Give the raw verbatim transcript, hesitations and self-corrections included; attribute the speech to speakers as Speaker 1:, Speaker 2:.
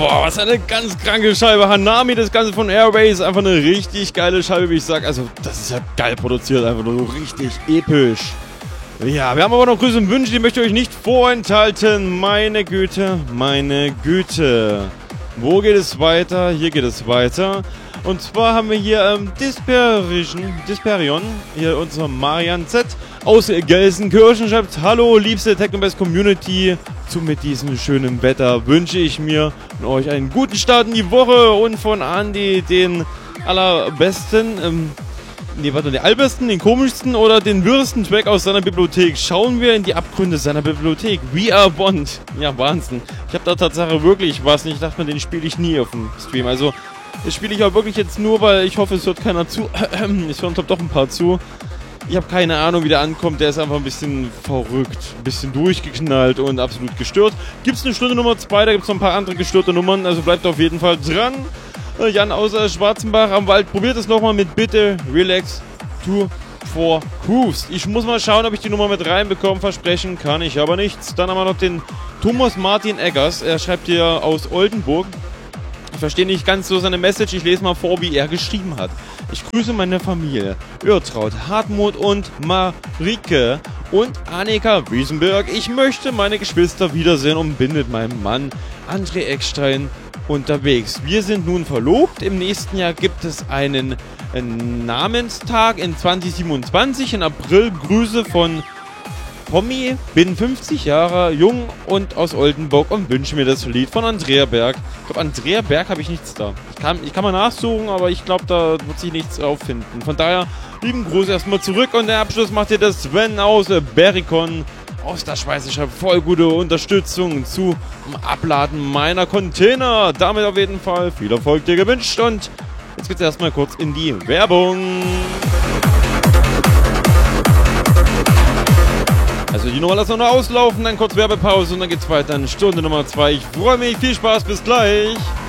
Speaker 1: Boah, was eine ganz kranke Scheibe. Hanami, das Ganze von Airways. Einfach eine richtig geile Scheibe, wie ich sag. Also, das ist ja geil produziert. Einfach nur so richtig episch. Ja, wir haben aber noch Grüße und Wünsche, die möchte ich euch nicht vorenthalten. Meine Güte, meine Güte. Wo geht es weiter? Hier geht es weiter. Und zwar haben wir hier ähm, Disperion, Disperion, hier unser Marian Z aus Gelsenkirchen schreibt: Hallo, liebste Technobest Community. Zu mit diesem schönen Wetter wünsche ich mir und euch einen guten Start in die Woche und von Andi den allerbesten, ähm, nee, warte, den allerbesten, den komischsten oder den wirsten Track aus seiner Bibliothek. Schauen wir in die Abgründe seiner Bibliothek. We Are Bond. Ja, Wahnsinn. Ich habe da tatsächlich wirklich was nicht. Ich dachte mir, den spiele ich nie auf dem Stream. Also, das spiele ich auch wirklich jetzt nur, weil ich hoffe, es hört keiner zu. Es hören doch ein paar zu. Ich habe keine Ahnung, wie der ankommt. Der ist einfach ein bisschen verrückt, ein bisschen durchgeknallt und absolut gestört. Gibt es eine Stunde Nummer zwei, da gibt es noch ein paar andere gestörte Nummern. Also bleibt auf jeden Fall dran. Jan aus Schwarzenbach am Wald, probiert es nochmal mit Bitte Relax to for Hooves. Ich muss mal schauen, ob ich die Nummer mit reinbekomme. Versprechen kann ich aber nichts. Dann haben wir noch den Thomas Martin Eggers. Er schreibt hier aus Oldenburg. Ich verstehe nicht ganz so seine Message. Ich lese mal vor, wie er geschrieben hat. Ich grüße meine Familie. Irtraud, Hartmut und Marike und Annika Wiesenberg. Ich möchte meine Geschwister wiedersehen und bin mit meinem Mann André Eckstein unterwegs. Wir sind nun verlobt. Im nächsten Jahr gibt es einen, einen Namenstag in zwanzig siebenundzwanzig. In April Grüße von Tommy, bin fünfzig Jahre jung und aus Oldenburg und wünsche mir das Lied von Andrea Berg. Ich glaube, Andrea Berg habe ich nichts da. Ich kann, ich kann mal nachsuchen, aber ich glaube, da wird sich nichts auffinden. Von daher, lieben Gruß erstmal zurück und der Abschluss macht hier das Sven aus Berikon aus der Schweiz. Ich habe voll gute Unterstützung zum Abladen meiner Container. Damit auf jeden Fall viel Erfolg dir gewünscht und jetzt geht's erstmal kurz in die Werbung. Also die Nummer lassen wir noch auslaufen, dann kurz Werbepause und dann geht's weiter in Stunde Nummer zwei. Ich freue mich, viel Spaß, bis gleich.